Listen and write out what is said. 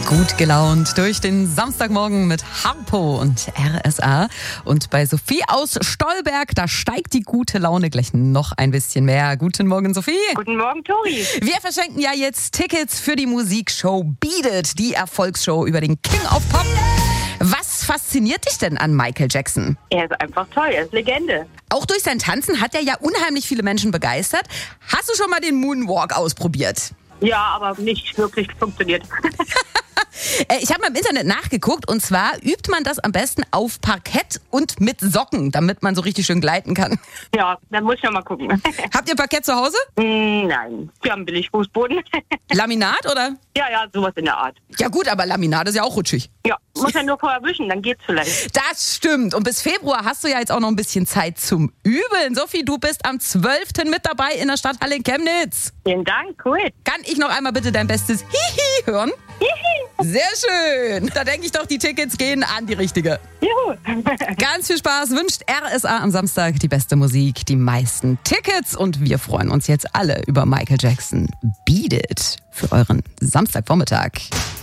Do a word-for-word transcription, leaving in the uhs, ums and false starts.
Gut gelaunt durch den Samstagmorgen mit Harpo und R S A. Und bei Sophie aus Stolberg, da steigt die gute Laune gleich noch ein bisschen mehr. Guten Morgen, Sophie. Guten Morgen, Tori. Wir verschenken ja jetzt Tickets für die Musikshow Beat It, die Erfolgsshow über den King of Pop. Was fasziniert dich denn an Michael Jackson? Er ist einfach toll, er ist Legende. Auch durch sein Tanzen hat er ja unheimlich viele Menschen begeistert. Hast du schon mal den Moonwalk ausprobiert? Ja, aber nicht wirklich funktioniert. Ich habe mal im Internet nachgeguckt und zwar übt man das am besten auf Parkett und mit Socken, damit man so richtig schön gleiten kann. Ja, dann muss ich noch mal gucken. Habt ihr Parkett zu Hause? Mm, nein, wir haben Billigfußboden. Laminat oder? Ja, ja, sowas in der Art. Ja gut, aber Laminat ist ja auch rutschig. Ja, muss ja nur vorher wischen, dann geht's vielleicht. Das stimmt. Und bis Februar hast du ja jetzt auch noch ein bisschen Zeit zum Üben. Sophie, du bist am zwölften mit dabei in der Stadthalle in Chemnitz. Vielen Dank, cool. Kann ich noch einmal bitte dein bestes Hihi hören? Hihi. Sehr schön. Da denke ich doch, die Tickets gehen an die richtige. Juhu. Ganz viel Spaß wünscht R S A am Samstag. Die beste Musik, die meisten Tickets. Und wir freuen uns jetzt alle über Michael Jackson. Beat It für euren Samstagvormittag.